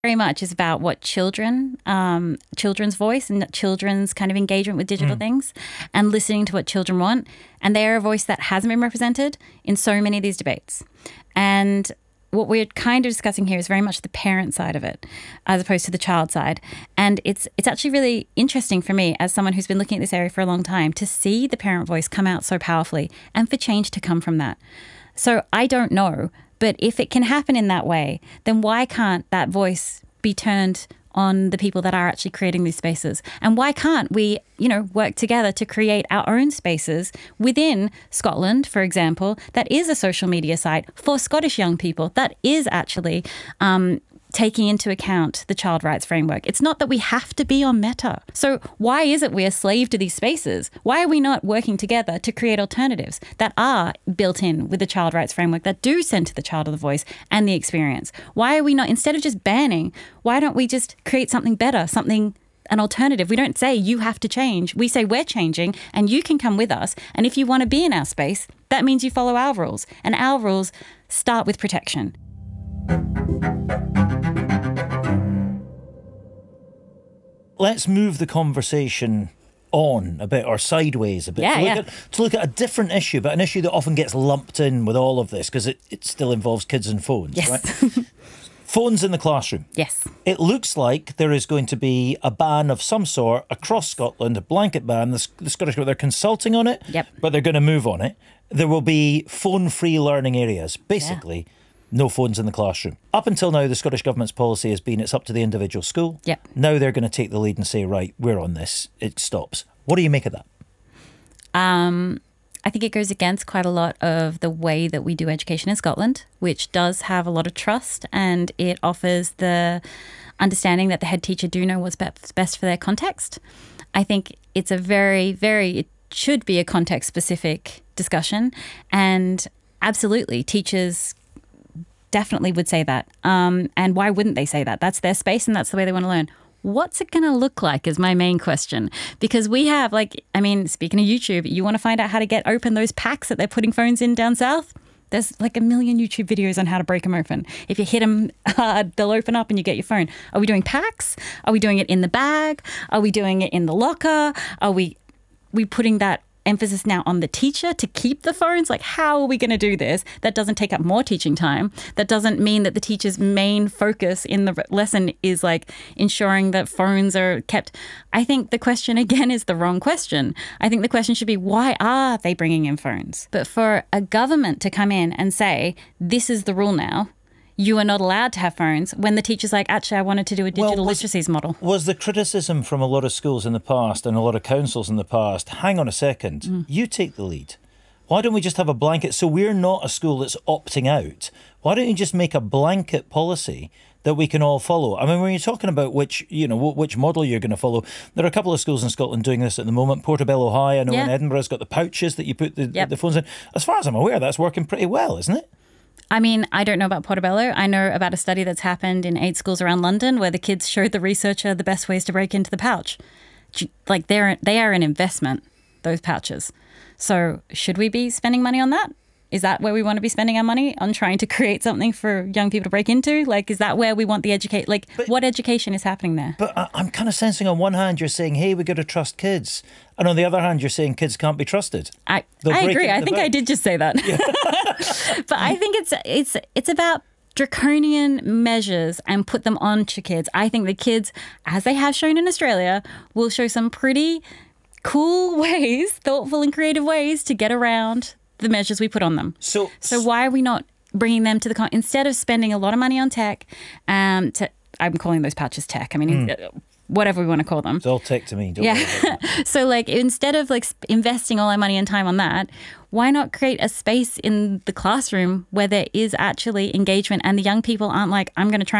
very much is about what children's voice and children's kind of engagement with digital things and listening to what children want. And they're a voice that hasn't been represented in so many of these debates. And what we're kind of discussing here is very much the parent side of it as opposed to the child side. And it's actually really interesting for me as someone who's been looking at this area for a long time to see the parent voice come out so powerfully and for change to come from that. So I don't know. But if it can happen in that way, then why can't that voice be turned on the people that are actually creating these spaces? And why can't we, work together to create our own spaces within Scotland, for example, that is a social media site for Scottish young people that is actually taking into account the child rights framework. It's not that we have to be on Meta. So why is it we're a slave to these spaces? Why are we not working together to create alternatives that are built in with the child rights framework that do center the child of the voice and the experience? Why are we not, instead of just banning, why don't we just create something better, an alternative? We don't say you have to change. We say we're changing and you can come with us. And if you want to be in our space, that means you follow our rules. And our rules start with protection. Let's move the conversation on a bit or sideways a bit to look at a different issue, but an issue that often gets lumped in with all of this because it still involves kids and phones, right? Phones in the classroom. Yes. It looks like there is going to be a ban of some sort across Scotland, a blanket ban. The Scottish Government, they're consulting on it, but they're going to move on it. There will be phone-free learning areas, basically. Yeah. No phones in the classroom. Up until now, the Scottish Government's policy has been it's up to the individual school. Yep. Now they're going to take the lead and say, right, we're on this. It stops. What do you make of that? I think it goes against quite a lot of the way that we do education in Scotland, which does have a lot of trust, and it offers the understanding that the head teacher do know what's best for their context. I think it's a it should be a context-specific discussion, and absolutely, teachers definitely would say that. And why wouldn't they say that? That's their space and that's the way they want to learn. What's it going to look like is my main question. Because we have speaking of YouTube, you want to find out how to open those packs that they're putting phones in down south? There's like a million YouTube videos on how to break them open. If you hit them hard, they'll open up and you get your phone. Are we doing packs? Are we doing it in the bag? Are we doing it in the locker? Are we putting that emphasis now on the teacher to keep the phones? Like, how are we going to do this? That doesn't take up more teaching time. That doesn't mean that the teacher's main focus in the lesson is ensuring that phones are kept. I think the question again is the wrong question. I think the question should be, why are they bringing in phones? But for a government to come in and say, this is the rule now, you are not allowed to have phones, when the teacher's like, actually, I wanted to do a digital literacies model. Was the criticism from a lot of schools in the past and a lot of councils in the past, hang on a second, you take the lead. Why don't we just have a blanket? So we're not a school that's opting out. Why don't you just make a blanket policy that we can all follow? I mean, when you're talking about which model you're going to follow, there are a couple of schools in Scotland doing this at the moment. Portobello High, I know in Edinburgh, has got the pouches that you put the phones in. As far as I'm aware, that's working pretty well, isn't it? I mean, I don't know about Portobello. I know about a study that's happened in 8 schools around London where the kids showed the researcher the best ways to break into the pouch. Like, they are an investment, those pouches. So should we be spending money on that? Is that where we want to be spending our money, on trying to create something for young people to break into? Like, is that where we want the educate? Like, what education is happening there? But I'm kind of sensing on one hand you're saying, hey, we got to trust kids. And on the other hand, you're saying kids can't be trusted. I agree. I think I did just say that. Yeah. But I think it's about draconian measures and put them onto kids. I think the kids, as they have shown in Australia, will show some pretty cool ways, thoughtful and creative ways to get around the measures we put on them. So why are we not bringing them to the instead of spending a lot of money on tech? I'm calling those pouches tech. I mean, whatever we want to call them. It's all tech to me. Don't worry about that. So instead of investing all our money and time on that, why not create a space in the classroom where there is actually engagement and the young people aren't like, I'm going to try